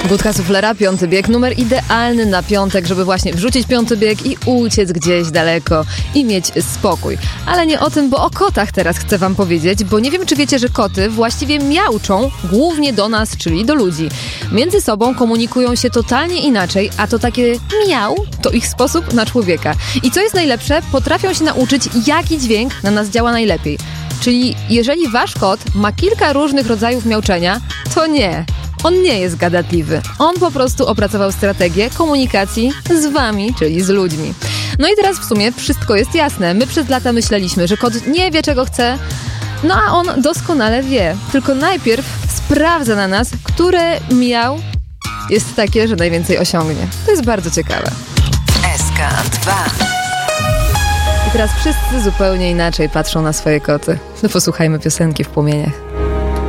Budka Suflera, 5. bieg, numer idealny na piątek, żeby właśnie wrzucić 5. bieg i uciec gdzieś daleko i mieć spokój. Ale nie o tym, bo o kotach teraz chcę wam powiedzieć, bo nie wiem, czy wiecie, że koty właściwie miauczą głównie do nas, czyli do ludzi. Między sobą komunikują się totalnie inaczej, a to takie miau to ich sposób na człowieka. I co jest najlepsze, potrafią się nauczyć, jaki dźwięk na nas działa najlepiej. Czyli jeżeli wasz kot ma kilka różnych rodzajów miauczenia, to nie. On nie jest gadatliwy. On po prostu opracował strategię komunikacji z wami, czyli z ludźmi. No i teraz w sumie wszystko jest jasne. My przez lata myśleliśmy, że kot nie wie, czego chce, no a on doskonale wie. Tylko najpierw sprawdza na nas, które miał jest takie, że najwięcej osiągnie. To jest bardzo ciekawe. SK2. I teraz wszyscy zupełnie inaczej patrzą na swoje koty. No posłuchajmy piosenki w płomieniach.